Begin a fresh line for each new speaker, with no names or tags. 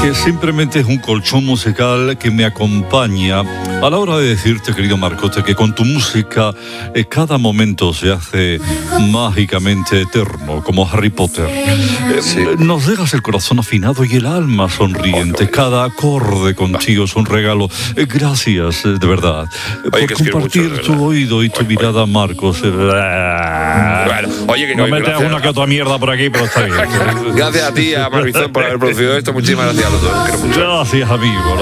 que simplemente es un colchón musical que me acompaña a la hora de decirte, querido Marcote, que con tu música cada momento se hace mágicamente eterno, como Harry Potter.
Sí.
Nos dejas el corazón afinado y el alma sonriente. Cada acorde contigo es un regalo. Gracias, de verdad,
Oye,
por
que es
compartir
mucho,
tu oído y tu mirada, Marcos.
Bueno, oye, que
No me
gracias.
una que otra mierda por aquí, pero está bien.
Gracias a ti, a Marisol, por haber producido esto. Muchísimas gracias a los dos. Quiero mucho.
Gracias, amigo.